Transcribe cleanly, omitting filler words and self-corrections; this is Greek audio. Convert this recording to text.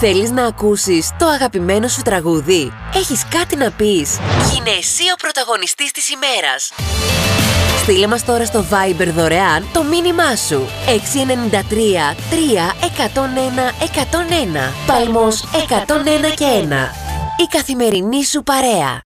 Θέλεις να ακούσεις το αγαπημένο σου τραγούδι? Έχεις κάτι να πεις? Γίνε εσύ ο πρωταγωνιστής της ημέρας. Στείλε μας τώρα στο Viber δωρεάν το μήνυμά σου. 693 3 101 101. Παλμός 101 και 1. Η καθημερινή σου παρέα.